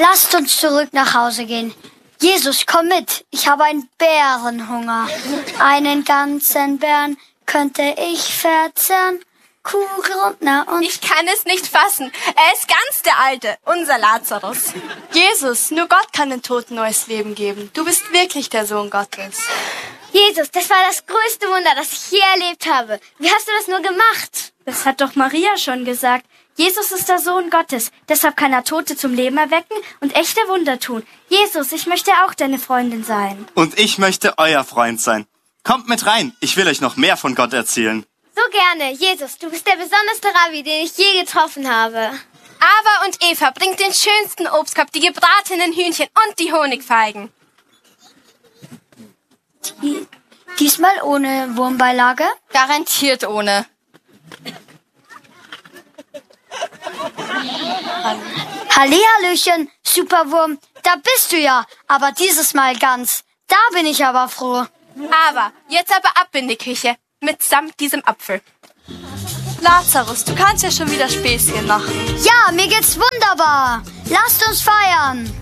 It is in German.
Lasst uns zurück nach Hause gehen. Jesus, komm mit. Ich habe einen Bärenhunger. Einen ganzen Bären könnte ich verzehren. Kugelrundner und... Ich kann es nicht fassen. Er ist ganz der Alte, unser Lazarus. Jesus, nur Gott kann den Toten neues Leben geben. Du bist wirklich der Sohn Gottes. Jesus, das war das größte Wunder, das ich je erlebt habe. Wie hast du das nur gemacht? Das hat doch Maria schon gesagt. Jesus ist der Sohn Gottes. Deshalb kann er Tote zum Leben erwecken und echte Wunder tun. Jesus, ich möchte auch deine Freundin sein. Und ich möchte euer Freund sein. Kommt mit rein. Ich will euch noch mehr von Gott erzählen. So gerne. Jesus, du bist der besonderste Rabbi, den ich je getroffen habe. Ava und Eva bringt den schönsten Obstkorb, die gebratenen Hühnchen und die Honigfeigen. Diesmal ohne Wurmbeilage? Garantiert ohne. Hallihallöchen, Superwurm, da bist du ja, aber dieses Mal ganz. Da bin ich aber froh. Aber jetzt aber ab in die Küche, mitsamt diesem Apfel. Lazarus, du kannst ja schon wieder Späßchen machen. Ja, mir geht's wunderbar. Lasst uns feiern.